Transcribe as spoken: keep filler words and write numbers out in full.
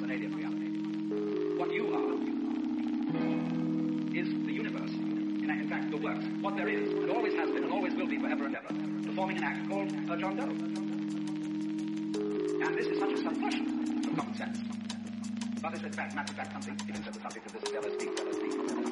an alien reality. What you are is the universe. In, in fact, the works. What there is, and always has been, and always will be forever and ever, performing an act called a John Doe. And this is such a subversion of common sense. But it's in fact, matter of fact, something, even so the subject of this is L S D, L S D, L S D.